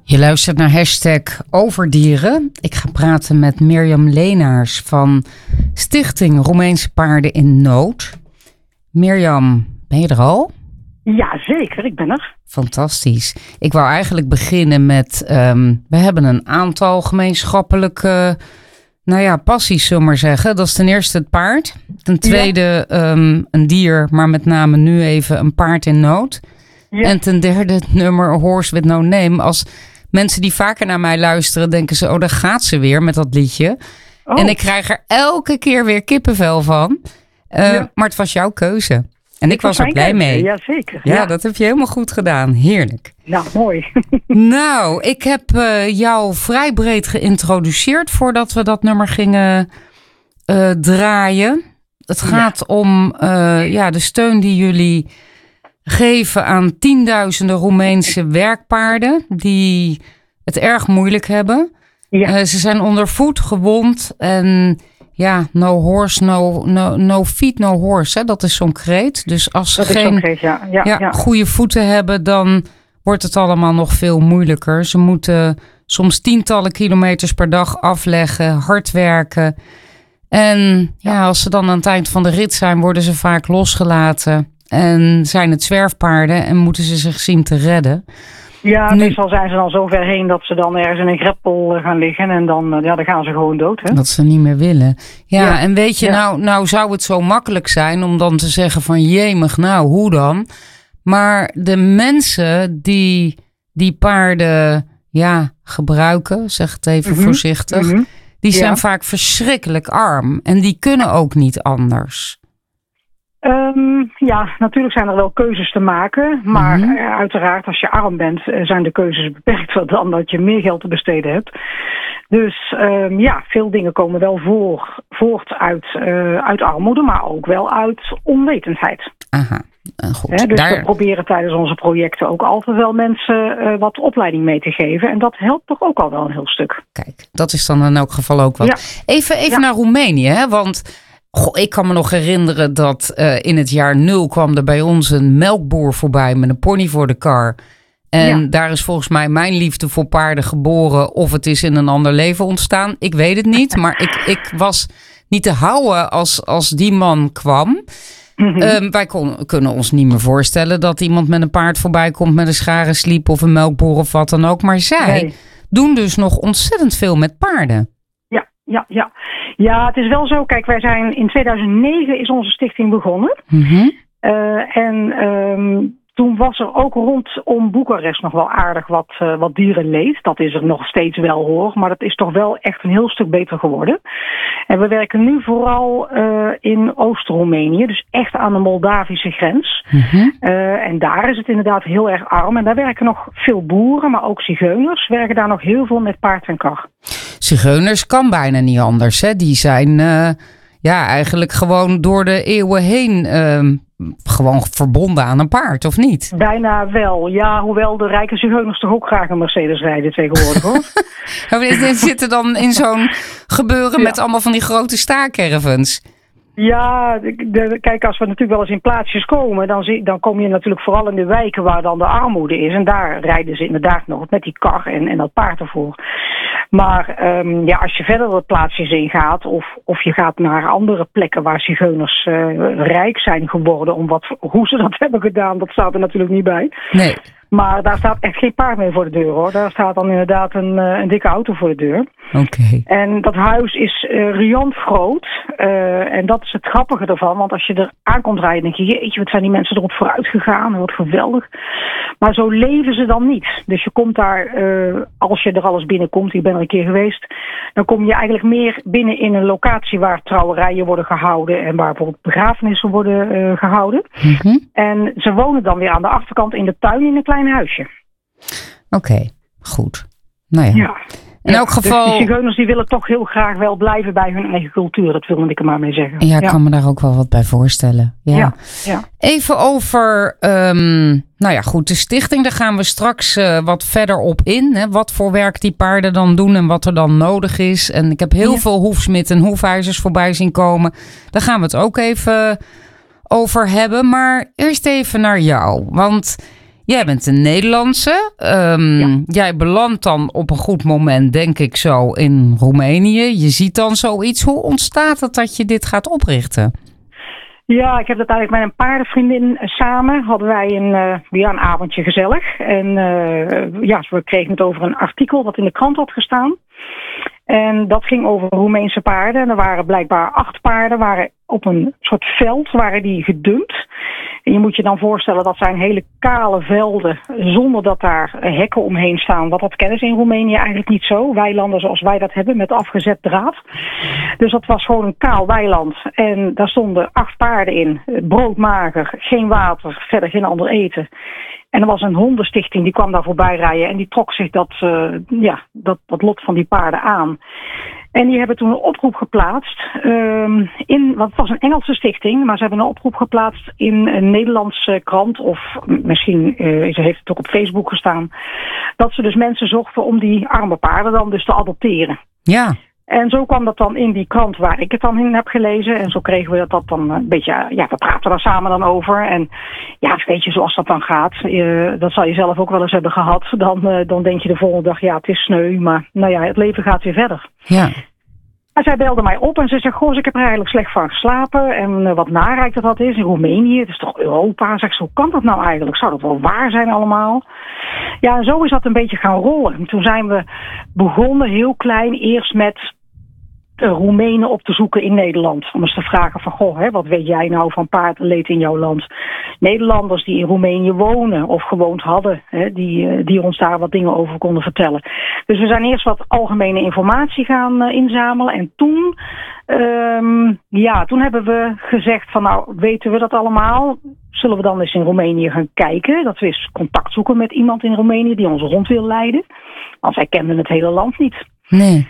Je luistert naar #Overdieren. Ik ga praten met Mirjam Leenaars van Stichting Roemeense Paarden in Nood. Mirjam, ben je er al? Ja, zeker. Ik ben er. Fantastisch. Ik wou eigenlijk beginnen met... we hebben een aantal gemeenschappelijke passies, zullen we maar zeggen. Dat is ten eerste het paard. Ten tweede een dier, maar met name nu even een paard in nood. Ja. En ten derde het nummer Horse with No Name. Als mensen die vaker naar mij luisteren, denken ze... daar gaat ze weer met dat liedje. Oh. En ik krijg er elke keer weer kippenvel van. Maar het was jouw keuze. En ik was er blij mee. Ja, zeker. Ja, dat heb je helemaal goed gedaan. Heerlijk. Nou, mooi. Nou, ik heb jou vrij breed geïntroduceerd voordat we dat nummer gingen draaien. Het gaat om de steun die jullie geven aan tienduizenden Roemeense werkpaarden die het erg moeilijk hebben. Ja. Ze zijn ondervoed, gewond en... Ja, no horse, no feet, no horse. Hè? Dat is zo'n kreet. Dus als ze geen goede voeten hebben, dan wordt het allemaal nog veel moeilijker. Ze moeten soms tientallen kilometers per dag afleggen, hard werken. En als ze dan aan het eind van de rit zijn, worden ze vaak losgelaten. En zijn het zwerfpaarden en moeten ze zich zien te redden. Ja, meestal zijn ze dan zo ver heen dat ze dan ergens in een greppel gaan liggen. En dan gaan ze gewoon dood. Hè? Dat ze niet meer willen. Ja, en weet je, nou zou het zo makkelijk zijn om dan te zeggen van jemig, nou, hoe dan? Maar de mensen die paarden gebruiken, zeg het even voorzichtig, die zijn vaak verschrikkelijk arm. En die kunnen ook niet anders. Natuurlijk zijn er wel keuzes te maken. Maar uiteraard, als je arm bent, zijn de keuzes beperkt dan dat je meer geld te besteden hebt. Dus veel dingen komen wel voort uit armoede, maar ook wel uit onwetendheid. Aha, goed. Dus we proberen tijdens onze projecten ook altijd wel mensen wat opleiding mee te geven. En dat helpt toch ook al wel een heel stuk. Kijk, dat is dan in elk geval ook wat. Ja. Even naar Roemenië, hè? Want... ik kan me nog herinneren dat in het jaar 0 kwam er bij ons een melkboer voorbij met een pony voor de kar. En daar is volgens mij mijn liefde voor paarden geboren of het is in een ander leven ontstaan. Ik weet het niet, maar ik was niet te houden als die man kwam. Wij kunnen ons niet meer voorstellen dat iemand met een paard voorbij komt met een scharensliep of een melkboer of wat dan ook. Maar zij doen dus nog ontzettend veel met paarden. Ja, het is wel zo. Kijk, wij zijn in 2009 is onze stichting begonnen. Toen was er ook rondom Boekarest nog wel aardig wat dierenleed. Dat is er nog steeds wel hoor, maar dat is toch wel echt een heel stuk beter geworden. En we werken nu vooral in Oost-Roemenië, dus echt aan de Moldavische grens. En daar is het inderdaad heel erg arm. En daar werken nog veel boeren, maar ook zigeuners werken daar nog heel veel met paard en kar. Zigeuners kan bijna niet anders, hè? Die zijn eigenlijk gewoon door de eeuwen heen gewoon verbonden aan een paard, of niet? Bijna wel, ja. Hoewel de rijke zigeuners toch ook graag een Mercedes rijden tegenwoordig, hoor. Die zitten dan in zo'n gebeuren met allemaal van die grote staakcaravans. Ja, kijk, als we natuurlijk wel eens in plaatsjes komen, dan kom je natuurlijk vooral in de wijken waar dan de armoede is. En daar rijden ze inderdaad nog met die kar en dat paard ervoor. Maar als je verder de plaatsjes in gaat of je gaat naar andere plekken waar zigeuners rijk zijn geworden hoe ze dat hebben gedaan, dat staat er natuurlijk niet bij. Nee. Maar daar staat echt geen paard meer voor de deur, hoor. Daar staat dan inderdaad een dikke auto voor de deur. Oké. En dat huis is riant groot. En dat is het grappige ervan. Want als je er aankomt rijden, denk je, jeetje, wat zijn die mensen erop vooruit gegaan. Wat geweldig. Maar zo leven ze dan niet. Dus je komt daar, als je er alles binnenkomt, ik ben er een keer geweest, dan kom je eigenlijk meer binnen in een locatie waar trouwerijen worden gehouden en waar bijvoorbeeld begrafenissen worden gehouden. En ze wonen dan weer aan de achterkant in de tuin in een klein huisje. Oké, goed. Nou ja. In elk geval... Dus die zigeuners die willen toch heel graag wel blijven bij hun eigen cultuur. Dat wilde ik er maar mee zeggen. Ja, ik kan me daar ook wel wat bij voorstellen. Ja. Even over, de stichting. Daar gaan we straks wat verder op in. Hè? Wat voor werk die paarden dan doen en wat er dan nodig is. En ik heb heel veel hoefsmid en hoefijzers voorbij zien komen. Daar gaan we het ook even over hebben. Maar eerst even naar jou. Want Jij bent een Nederlandse. Jij belandt dan op een goed moment, denk ik zo, in Roemenië. Je ziet dan zoiets. Hoe ontstaat het dat je dit gaat oprichten? Ja, ik heb dat eigenlijk met een paardenvriendin samen. Hadden wij een avondje gezellig. En we kregen het over een artikel wat in de krant had gestaan. En dat ging over Roemeense paarden. En er waren blijkbaar 8 paarden, waren op een soort veld, waren die gedumpt. En je moet je dan voorstellen, dat zijn hele kale velden, zonder dat daar hekken omheen staan. Want dat kennen ze in Roemenië eigenlijk niet zo. Weilanden zoals wij dat hebben, met afgezet draad. Dus dat was gewoon een kaal weiland. En daar stonden 8 paarden in, broodmager, geen water, verder geen ander eten. En er was een hondenstichting, die kwam daar voorbij rijden en die trok zich dat lot van die paarden aan. En die hebben toen een oproep geplaatst, want het was een Engelse stichting, maar ze hebben een oproep geplaatst in een Nederlandse krant, of misschien heeft het ook op Facebook gestaan, dat ze dus mensen zochten om die arme paarden dan dus te adopteren. Ja. En zo kwam dat dan in die krant waar ik het dan in heb gelezen. En zo kregen we dat dan een beetje, we praten daar samen dan over. En ja, weet je, zoals dat dan gaat, dat zal je zelf ook wel eens hebben gehad. Dan denk je de volgende dag, het is sneu, maar het leven gaat weer verder. Ja. En zij belde mij op en ze zegt, ik heb er eigenlijk slecht van geslapen. En wat narijk dat is in Roemenië, het is toch Europa. Zegt ze, hoe kan dat nou eigenlijk? Zou dat wel waar zijn allemaal? Ja, en zo is dat een beetje gaan rollen. En toen zijn we begonnen, heel klein, eerst met Roemenen op te zoeken in Nederland. Om eens te vragen van, wat weet jij nou van paardenleed in jouw land? Nederlanders die in Roemenië wonen of gewoond hadden, die ons daar wat dingen over konden vertellen. Dus we zijn eerst wat algemene informatie gaan inzamelen. En toen hebben we gezegd van, weten we dat allemaal? Zullen we dan eens in Roemenië gaan kijken? Dat we eens contact zoeken met iemand in Roemenië die ons rond wil leiden. Want wij kenden het hele land niet. Nee.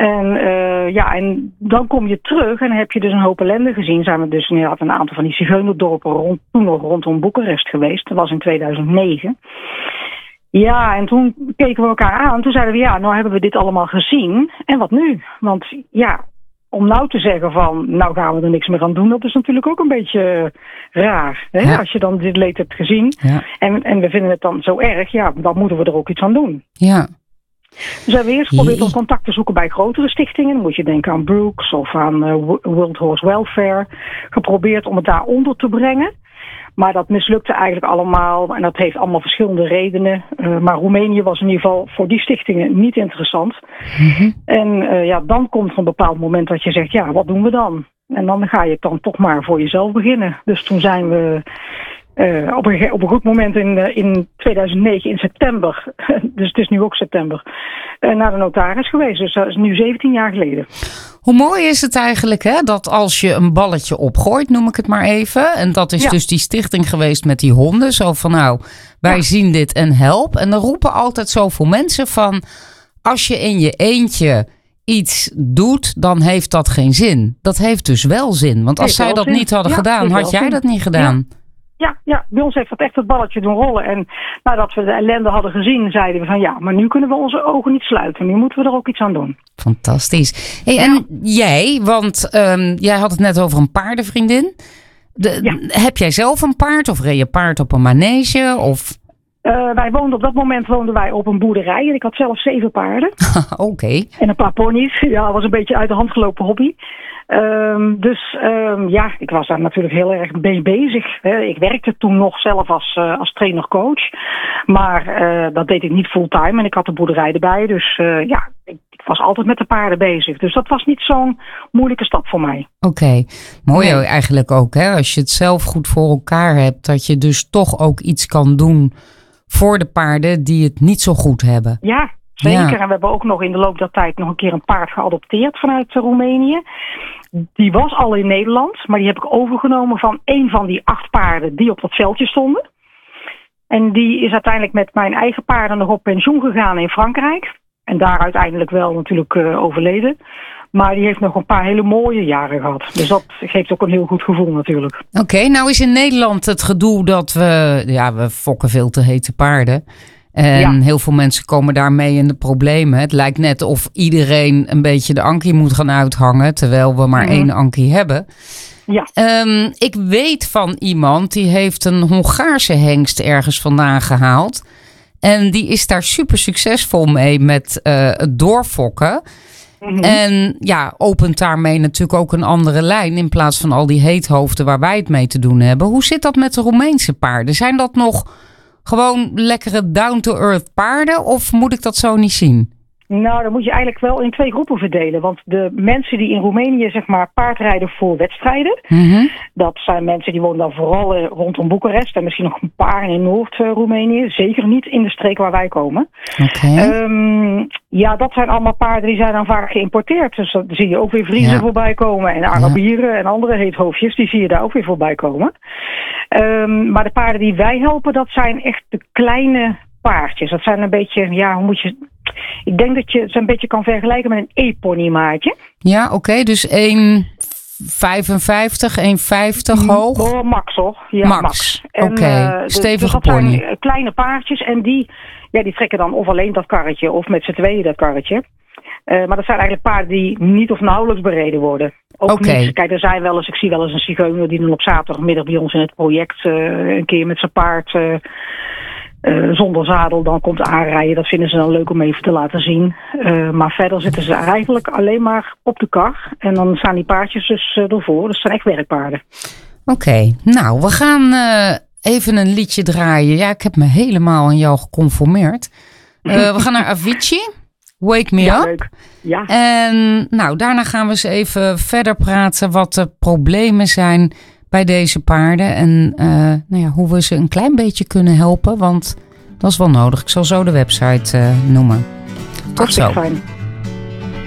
En dan kom je terug en heb je dus een hoop ellende gezien. Zijn we dus inderdaad een aantal van die zigeunerdorpen toen nog rondom Boekarest geweest. Dat was in 2009. Ja, en toen keken we elkaar aan. Toen zeiden we, nou hebben we dit allemaal gezien. En wat nu? Want om nou te zeggen van, nou gaan we er niks meer aan doen, dat is natuurlijk ook een beetje raar. Hè? Ja. Als je dan dit leed hebt gezien en we vinden het dan zo erg, dan moeten we er ook iets aan doen. Ja. Dus hebben we eerst geprobeerd om contact te zoeken bij grotere stichtingen. Dan moet je denken aan Brooks of aan World Horse Welfare. Geprobeerd om het daar onder te brengen. Maar dat mislukte eigenlijk allemaal. En dat heeft allemaal verschillende redenen. Maar Roemenië was in ieder geval voor die stichtingen niet interessant. Mm-hmm. En dan komt er een bepaald moment dat je zegt, wat doen we dan? En dan ga je dan toch maar voor jezelf beginnen. Dus toen zijn we op een goed moment in 2009, in september, dus het is nu ook september, naar de notaris geweest. Dus dat is nu 17 jaar geleden. Hoe mooi is het eigenlijk, dat als je een balletje opgooit, noem ik het maar even. En dat is dus die stichting geweest met die honden. Zo van, wij zien dit en help. En dan roepen altijd zoveel mensen van, als je in je eentje iets doet, dan heeft dat geen zin. Dat heeft dus wel zin. Want als zij dat niet hadden gedaan, had jij dat niet gedaan. Ja, bij ons heeft dat echt het balletje doen rollen. En nadat we de ellende hadden gezien, zeiden we van maar nu kunnen we onze ogen niet sluiten. Nu moeten we er ook iets aan doen. Fantastisch. Hey, en jij, want jij had het net over een paardenvriendin. Heb jij zelf een paard of reed je paard op een manege? Of? Op dat moment woonden wij op een boerderij. En ik had zelf 7 paarden. Oké. En een paar ponies. Ja, het was een beetje uit de hand gelopen hobby. Ik was daar natuurlijk heel erg mee bezig. Ik werkte toen nog zelf als trainer-coach. Maar dat deed ik niet fulltime. En ik had de boerderij erbij. Dus ik was altijd met de paarden bezig. Dus dat was niet zo'n moeilijke stap voor mij. Oké. Mooi eigenlijk ook. Als je het zelf goed voor elkaar hebt. Dat je dus toch ook iets kan doen voor de paarden die het niet zo goed hebben. Ja, zeker. Ja. En we hebben ook nog in de loop der tijd nog een keer een paard geadopteerd vanuit Roemenië. Die was al in Nederland, maar die heb ik overgenomen van een van die 8 paarden die op dat veldje stonden. En die is uiteindelijk met mijn eigen paarden nog op pensioen gegaan in Frankrijk. En daar uiteindelijk wel natuurlijk overleden. Maar die heeft nog een paar hele mooie jaren gehad. Dus dat geeft ook een heel goed gevoel natuurlijk. Oké, nou is in Nederland het gedoe dat we fokken veel te hete paarden. En heel veel mensen komen daarmee in de problemen. Het lijkt net of iedereen een beetje de ankie moet gaan uithangen, terwijl we maar 1 ankie hebben. Ja. Ik weet van iemand die heeft een Hongaarse hengst ergens vandaan gehaald. En die is daar super succesvol mee met het doorfokken. En ja, opent daarmee natuurlijk ook een andere lijn in plaats van al die heethoofden waar wij het mee te doen hebben. Hoe zit dat met de Roemeense paarden? Zijn dat nog gewoon lekkere down-to-earth paarden of moet ik dat zo niet zien? Nou, dan moet je eigenlijk wel in 2 groepen verdelen. Want de mensen die in Roemenië zeg maar paardrijden voor wedstrijden. Dat zijn mensen die wonen dan vooral rondom Boekarest. En misschien nog een paar in Noord-Roemenië. Zeker niet in de streek waar wij komen. Ja, dat zijn allemaal paarden die zijn dan vaak geïmporteerd. Dus dan zie je ook weer Vriezen voorbij komen. En Arabieren en andere heethoofdjes, die zie je daar ook weer voorbij komen. Maar de paarden die wij helpen, dat zijn echt de kleine paardjes. Dat zijn een beetje, ja, hoe moet je... Ik denk dat je ze een beetje kan vergelijken met een e-ponymaatje. Ja, oké. Dus 1,55, 1,50 hoog? Oh, max hoor. Ja, max. Oké, stevige dus dat pony. zijn kleine paardjes en die trekken dan of alleen dat karretje of met z'n tweeën dat karretje. Maar dat zijn eigenlijk paarden die niet of nauwelijks bereden worden. Ook niet. Kijk, ik zie wel eens een zigeuner die dan op zaterdagmiddag bij ons in het project een keer met zijn paard... zonder zadel dan komt aanrijden. Dat vinden ze dan leuk om even te laten zien. Maar verder zitten ze eigenlijk alleen maar op de kar. En dan staan die paardjes dus ervoor. Dus het zijn echt werkpaarden. Oké, nou we gaan even een liedje draaien. Ja, ik heb me helemaal aan jou geconformeerd. We gaan naar Avicii. Wake Me Up. Leuk. Ja. En nou, daarna gaan we eens even verder praten wat de problemen zijn bij deze paarden. En hoe we ze een klein beetje kunnen helpen. Want dat is wel nodig. Ik zal zo de website noemen. Tot zo. Fijn.